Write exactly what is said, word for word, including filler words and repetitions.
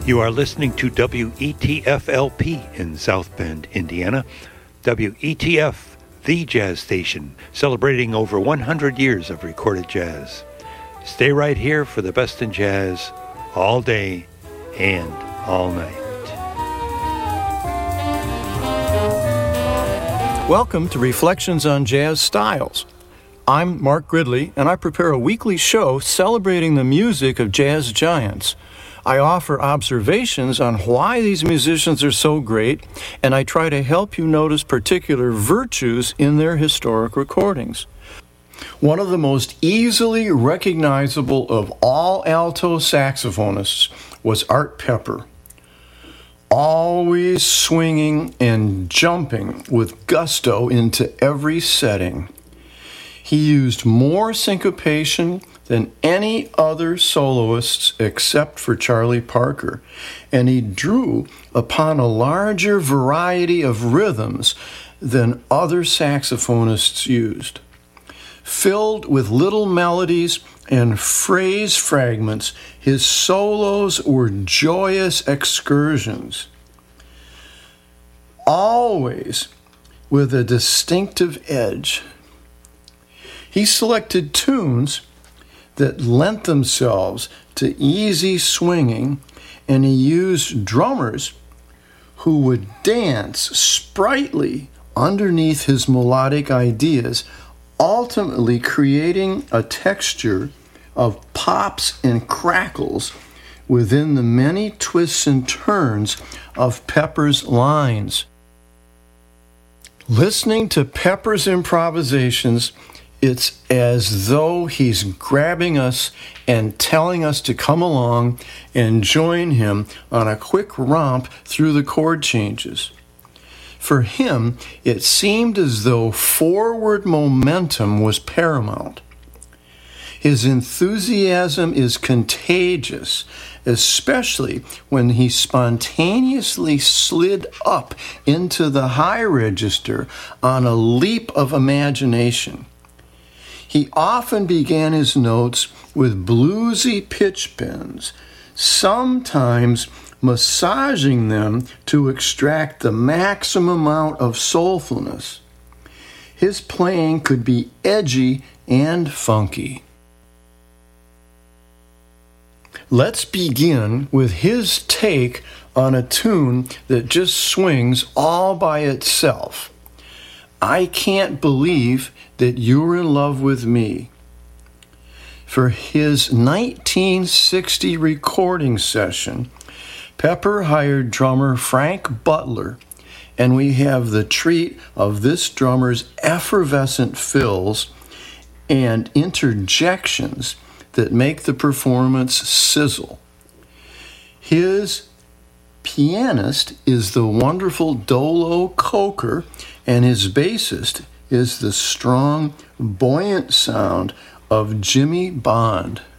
You are listening to W E T F L P in South Bend, Indiana. W E T F, the jazz station, celebrating over one hundred years of recorded jazz. Stay right here for the best in jazz, all day and all night. Welcome to Reflections on Jazz Styles. I'm Mark Gridley, and I prepare a weekly show celebrating the music of jazz giants. I offer observations on why these musicians are so great, and I try to help you notice particular virtues in their historic recordings. One of the most easily recognizable of all alto saxophonists was Art Pepper. Always swinging and jumping with gusto into every setting. He used more syncopation than any other soloists except for Charlie Parker, and he drew upon a larger variety of rhythms than other saxophonists used. Filled with little melodies and phrase fragments, his solos were joyous excursions, always with a distinctive edge. He selected tunes that lent themselves to easy swinging, and he used drummers who would dance sprightly underneath his melodic ideas, ultimately creating a texture of pops and crackles within the many twists and turns of Pepper's lines. Listening to Pepper's improvisations, it's as though he's grabbing us and telling us to come along and join him on a quick romp through the chord changes. For him, it seemed as though forward momentum was paramount. His enthusiasm is contagious, especially when he spontaneously slid up into the high register on a leap of imagination. He often began his notes with bluesy pitch bends, sometimes massaging them to extract the maximum amount of soulfulness. His playing could be edgy and funky. Let's begin with his take on a tune that just swings all by itself. I Can't Believe That You're in Love with Me. For his nineteen sixty recording session, Pepper hired drummer Frank Butler, and we have the treat of this drummer's effervescent fills and interjections that make the performance sizzle. His pianist is the wonderful Dolo Coker, and his bassist is the strong, buoyant sound of Jimmy Bond.